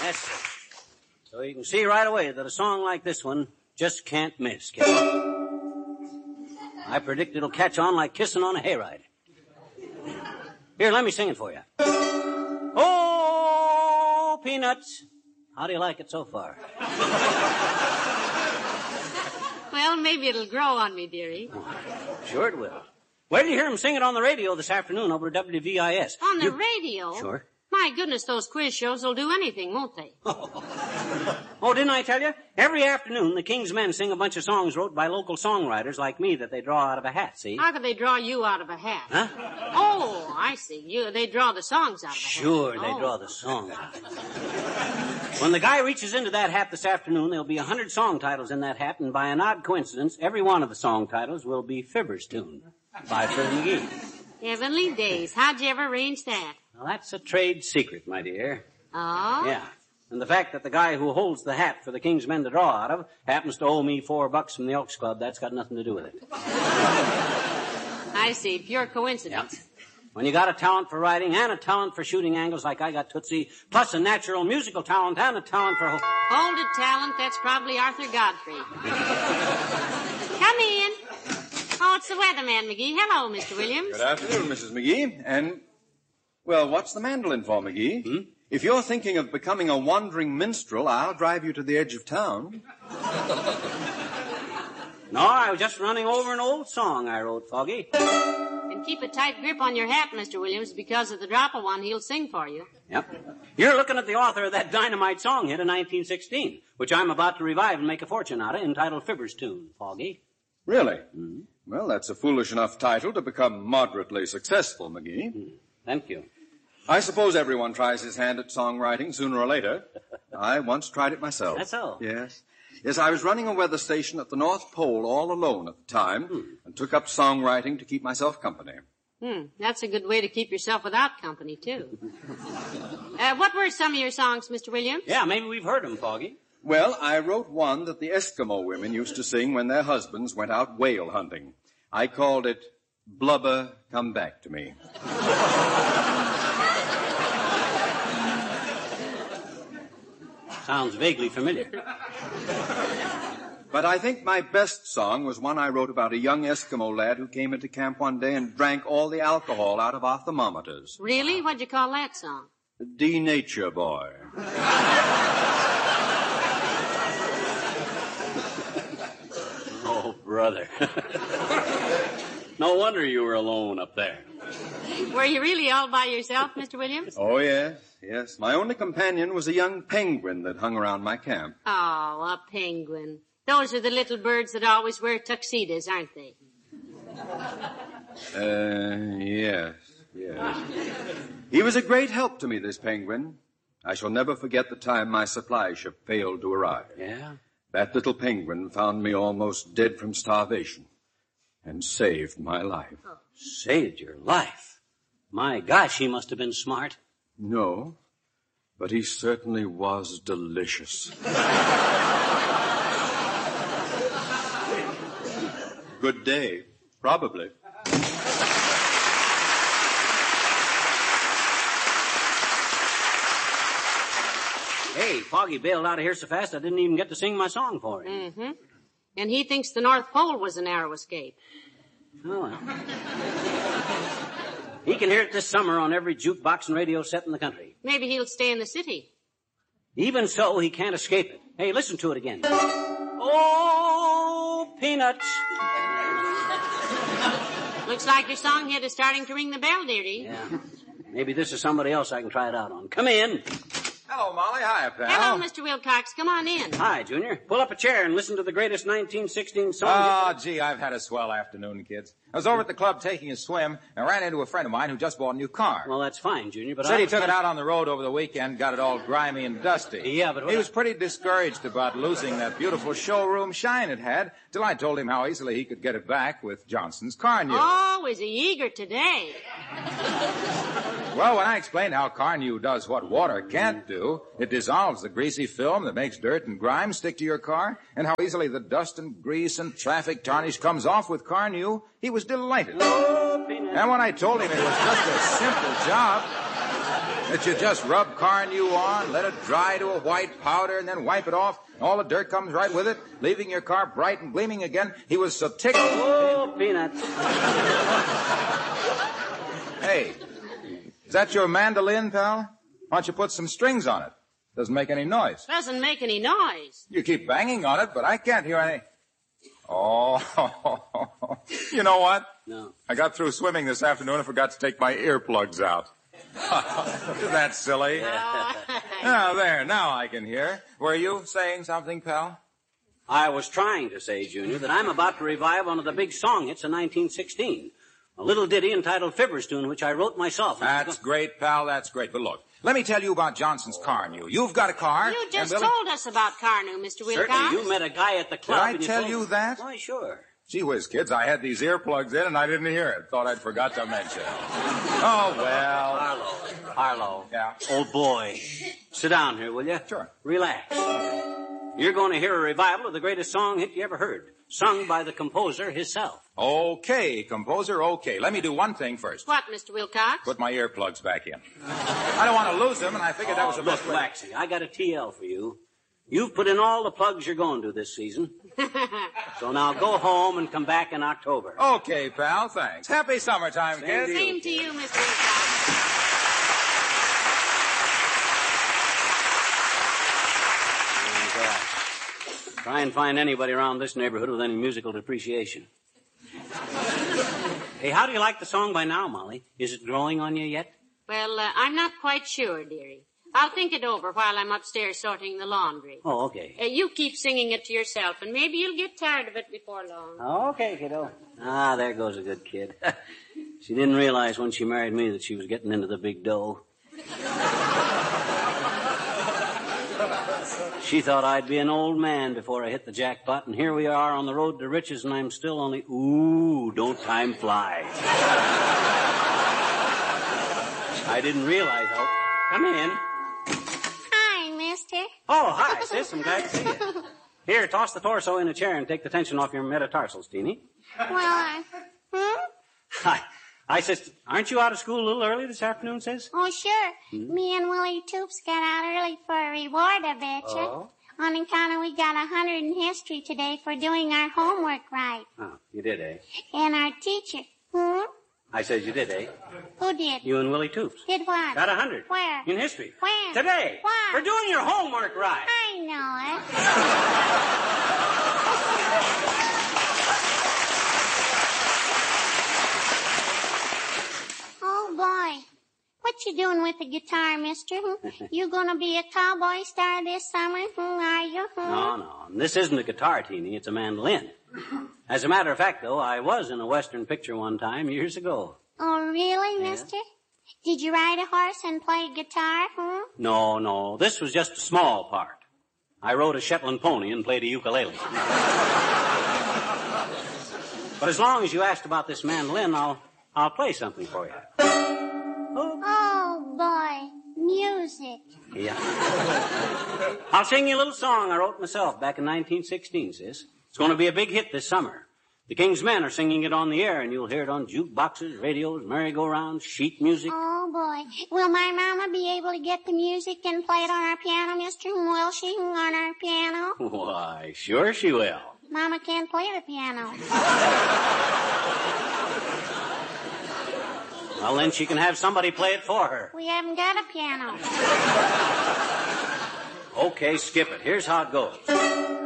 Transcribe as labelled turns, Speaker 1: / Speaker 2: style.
Speaker 1: Yes, sir. So you can see right away that a song like this one just can't miss, can you? I predict it'll catch on like kissing on a hayride. Here, let me sing it for you. Oh, Peanuts. How do you like it so far?
Speaker 2: Well, maybe it'll grow on me, dearie.
Speaker 1: Sure it will. Where did you hear him sing it on the radio this afternoon over at WVIS?
Speaker 2: On the radio?
Speaker 1: Sure.
Speaker 2: My goodness, those quiz shows will do anything, won't they?
Speaker 1: Oh, didn't I tell you? Every afternoon, the King's Men sing a bunch of songs wrote by local songwriters like me that they draw out of a hat, see?
Speaker 2: How could they draw you out of a hat?
Speaker 1: Huh?
Speaker 2: Oh, I see. They draw the songs out of a hat.
Speaker 1: Sure, they draw the songs out. When the guy reaches into that hat this afternoon, there'll be 100 song titles in that hat, and by an odd coincidence, every one of the song titles will be Fibber's tune by Fred McGee.
Speaker 2: Heavenly days. How'd you ever arrange that?
Speaker 1: Well, that's a trade secret, my dear.
Speaker 2: Oh?
Speaker 1: Yeah. And the fact that the guy who holds the hat for the King's Men to draw out of happens to owe me $4 from the Elks Club, that's got nothing to do with it.
Speaker 2: I see. Pure coincidence.
Speaker 1: Yep. When you got a talent for writing and a talent for shooting angles like I got, Tootsie, plus a natural musical talent and a talent for...
Speaker 2: Hold it, talent. That's probably Arthur Godfrey. Come in. Oh, it's the weatherman, McGee. Hello, Mr. Williams.
Speaker 3: Good afternoon, Mrs. McGee. And, well, what's the mandolin for, McGee? If you're thinking of becoming a wandering minstrel, I'll drive you to the edge of town.
Speaker 1: No, I was just running over an old song I wrote, Foggy.
Speaker 2: And keep a tight grip on your hat, Mr. Williams, because at the drop of one, he'll sing for you.
Speaker 1: Yep. You're looking at the author of that dynamite song hit in 1916, which I'm about to revive and make a fortune out of, entitled Fibber's Tune, Foggy.
Speaker 3: Really? Well, that's a foolish enough title to become moderately successful, McGee.
Speaker 1: Thank you.
Speaker 3: I suppose everyone tries his hand at songwriting sooner or later. I once tried it myself.
Speaker 1: That's all.
Speaker 3: Yes. Yes, I was running a weather station at the North Pole all alone at the time and took up songwriting to keep myself company.
Speaker 2: That's a good way to keep yourself without company, too. What were some of your songs, Mr. Williams?
Speaker 1: Yeah, maybe we've heard them, Foggy.
Speaker 3: Well, I wrote one that the Eskimo women used to sing when their husbands went out whale hunting. I called it Blubber, Come Back to Me.
Speaker 1: Sounds vaguely familiar.
Speaker 3: But I think my best song was one I wrote about a young Eskimo lad who came into camp one day and drank all the alcohol out of our thermometers.
Speaker 2: Really? What'd you call that song?
Speaker 3: D-Nature Boy.
Speaker 1: Oh, brother. No wonder you were alone up there.
Speaker 2: Were you really all by yourself, Mr. Williams?
Speaker 3: Oh, yes. Yes. My only companion was a young penguin that hung around my camp.
Speaker 2: Oh, a penguin. Those are the little birds that always wear tuxedos, aren't they?
Speaker 3: Yes. He was a great help to me, this penguin. I shall never forget the time my supply ship failed to arrive.
Speaker 1: Yeah?
Speaker 3: That little penguin found me almost dead from starvation and saved my life.
Speaker 1: Saved your life? My gosh, he must have been smart.
Speaker 3: No, but he certainly was delicious. Good day, probably.
Speaker 1: Hey, Foggy bailed out of here so fast I didn't even get to sing my song for him.
Speaker 2: Mm-hmm. And he thinks the North Pole was a narrow escape.
Speaker 1: Oh, well. He can hear it this summer on every jukebox and radio set in the country.
Speaker 2: Maybe he'll stay in the city.
Speaker 1: Even so, he can't escape it. Hey, listen to it again. Oh, Peanuts.
Speaker 2: Looks like your song hit is starting to ring the bell, dearie.
Speaker 1: Yeah. Maybe this is somebody else I can try it out on. Come in.
Speaker 4: Hello, Molly. Hi, pal.
Speaker 2: Hello, Mr. Wilcox. Come on in.
Speaker 1: Hi, Junior. Pull up a chair and listen to the greatest 1916 song.
Speaker 4: Oh, gee, I've had a swell afternoon, kids. I was over at the club taking a swim and ran into a friend of mine who just bought a new car.
Speaker 1: Well, that's fine, Junior, but
Speaker 4: Said he took it out on the road over the weekend, got it all grimy and dusty.
Speaker 1: Yeah, but
Speaker 4: he was pretty discouraged about losing that beautiful showroom shine it had, till I told him how easily he could get it back with Johnson's Car New.
Speaker 2: Oh, is he eager today?
Speaker 4: Well, when I explained how Car New does what water can't do, it dissolves the greasy film that makes dirt and grime stick to your car, and how easily the dust and grease and traffic tarnish comes off with Car New, he was delighted. And when I told him it was just a simple job, that you just rub Carnu on, let it dry to a white powder, and then wipe it off. All the dirt comes right with it, leaving your car bright and gleaming again. He was so tickled.
Speaker 1: Oh, Peanut.
Speaker 4: Hey, is that your mandolin, pal? Why don't you put some strings on it? Doesn't make any noise.
Speaker 2: Doesn't make any noise.
Speaker 4: You keep banging on it, but I can't hear any. Oh, you know what?
Speaker 1: No.
Speaker 4: I got through swimming this afternoon and forgot to take my earplugs out. Isn't that silly? Oh, there, now I can hear. Were you saying something, pal?
Speaker 1: I was trying to say, Junior, that I'm about to revive one of the big song hits of 1916. A little ditty entitled Fibber's Tune, which I wrote myself.
Speaker 4: That's great, pal, that's great. But look, let me tell you about Johnson's Carnu. You've got a car.
Speaker 2: You just told us about Carnu, Mr. Wilcox.
Speaker 1: Certainly, you met a guy at the club.
Speaker 4: Did I tell you that?
Speaker 1: Why, sure.
Speaker 4: Gee whiz, kids, I had these earplugs in and I didn't hear it. Thought I'd forgot to mention. Oh, well.
Speaker 1: Harlow.
Speaker 4: Yeah?
Speaker 1: Old boy. Sit down here, will you?
Speaker 4: Sure.
Speaker 1: Relax. You're going to hear a revival of the greatest song hit you ever heard, sung by the composer himself.
Speaker 4: Okay, composer, okay. Let me do one thing first.
Speaker 2: What, Mr. Wilcox?
Speaker 4: Put my earplugs back in. I don't want to lose them, and I figured that was the best way.
Speaker 1: Look, Waxy, I got a TL for you. You've put in all the plugs you're going to this season. So now go home and come back in October.
Speaker 4: Okay, pal, thanks. Happy summertime, kids.
Speaker 2: Same to you, Mr. Wilcox.
Speaker 1: Try and find anybody around this neighborhood with any musical depreciation. Hey, how do you like the song by now, Molly? Is it growing on you yet?
Speaker 2: Well, I'm not quite sure, dearie. I'll think it over while I'm upstairs sorting the laundry.
Speaker 1: Oh, okay.
Speaker 2: You keep singing it to yourself, and maybe you'll get tired of it before long.
Speaker 1: Okay, kiddo. Ah, there goes a good kid. She didn't realize when she married me that she was getting into the big dough. She thought I'd be an old man before I hit the jackpot, and here we are on the road to riches, and I'm still only, ooh, don't time fly. I didn't realize, come in.
Speaker 5: Hi, mister.
Speaker 1: Oh, hi, sis, I'm glad to see you. Here, toss the torso in a chair and take the tension off your metatarsals, Teeny.
Speaker 5: Well,
Speaker 1: Hi. I says, aren't you out of school a little early this afternoon, sis?
Speaker 5: Oh, sure. Me and Willie Toops got out early for a reward, I betcha.
Speaker 1: Oh?
Speaker 5: On account of we got 100 in history today for doing our homework right.
Speaker 1: Oh, you did, eh?
Speaker 5: And our teacher,
Speaker 1: I said you did, eh?
Speaker 5: Who did?
Speaker 1: You and Willie Toops.
Speaker 5: Did what?
Speaker 1: Got 100.
Speaker 5: Where?
Speaker 1: In history.
Speaker 5: When?
Speaker 1: Today.
Speaker 5: Why?
Speaker 1: For doing your homework right.
Speaker 5: I know it. Oh, boy. What you doing with the guitar, mister? You gonna be a cowboy star this summer? Are you?
Speaker 1: No. This isn't a guitar, Teeny. It's a mandolin. As a matter of fact, though, I was in a Western picture one time years ago.
Speaker 5: Oh, really,
Speaker 1: Yeah.
Speaker 5: mister? Did you ride a horse and play guitar?
Speaker 1: No. This was just a small part. I rode a Shetland pony and played a ukulele. But as long as you asked about this mandolin, I'll play something for you.
Speaker 5: Oh, boy. Music.
Speaker 1: Yeah. I'll sing you a little song I wrote myself back in 1916, sis. It's going to be a big hit this summer. The King's Men are singing it on the air, and you'll hear it on jukeboxes, radios, merry-go-rounds, sheet music.
Speaker 5: Oh, boy. Will my mama be able to get the music and play it on our piano, mister? Will she on our piano?
Speaker 1: Why, sure she will.
Speaker 5: Mama can't play the piano.
Speaker 1: Well, then she can have somebody play it for her.
Speaker 5: We haven't got a piano.
Speaker 1: Okay, skip it. Here's how it goes.